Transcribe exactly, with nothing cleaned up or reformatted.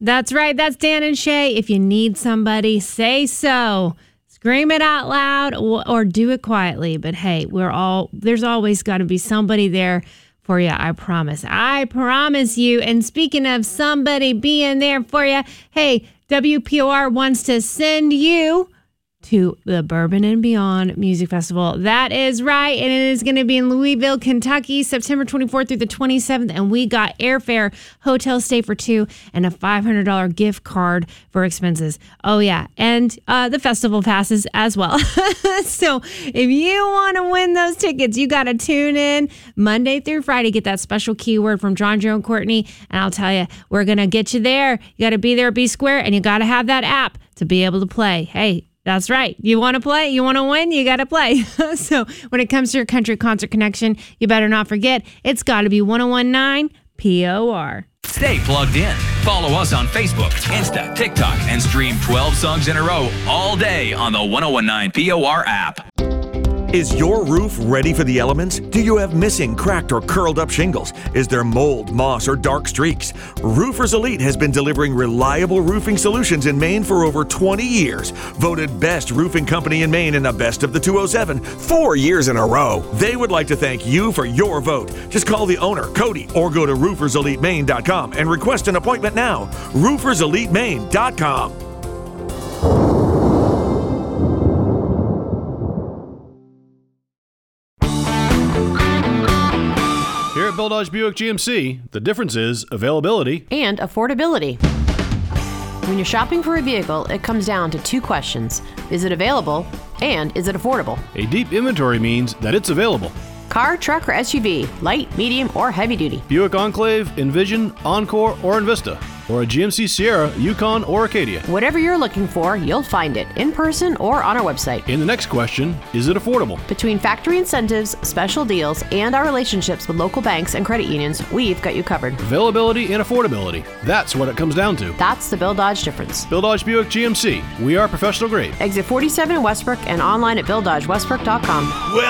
That's right. That's Dan and Shay. If you need somebody, say so. Scream it out loud or, or do it quietly. But hey, we're all there's always got to be somebody there for you. I promise. I promise you. And speaking of somebody being there for you, hey, W P O R wants to send you to the Bourbon and Beyond Music Festival. That is right. And it is going to be in Louisville, Kentucky, September twenty-fourth through the twenty-seventh. And we got airfare, hotel stay for two, and a five hundred dollars gift card for expenses. Oh, yeah. And uh, the festival passes as well. So if you want to win those tickets, you got to tune in Monday through Friday. Get that special keyword from John, Joe, and Courtney. And I'll tell you, we're going to get you there. You got to be there at B Square, and you got to have that app to be able to play. Hey, that's right. You want to play? You want to win? You got to play. So when it comes to your country concert connection, you better not forget, it's got to be one oh one nine P O R. Stay plugged in. Follow us on Facebook, Insta, TikTok, and stream twelve songs in a row all day on the one oh one nine P O R app. Is your roof ready for the elements? Do you have missing, cracked, or curled up shingles? Is there mold, moss, or dark streaks? Roofers Elite has been delivering reliable roofing solutions in Maine for over twenty years. Voted best roofing company in Maine in the best of the two oh seven, four years in a row. They would like to thank you for your vote. Just call the owner, Cody, or go to roofers elite maine dot com and request an appointment now. roofers elite maine dot com. Here at Bill Dodge Buick G M C, the difference is availability and affordability. When you're shopping for a vehicle, it comes down to two questions. Is it available and is it affordable? A deep inventory means that it's available. Car, truck, or S U V, light, medium, or heavy duty. Buick Enclave, Envision, Encore, or Envista. Or a G M C Sierra, Yukon, or Acadia. Whatever you're looking for, you'll find it in person or on our website. In the next question, is it affordable? Between factory incentives, special deals, and our relationships with local banks and credit unions, we've got you covered. Availability and affordability. That's what it comes down to. That's the Bill Dodge difference. Bill Dodge Buick G M C. We are professional grade. Exit forty-seven in Westbrook and online at bill dodge westbrook dot com. Well,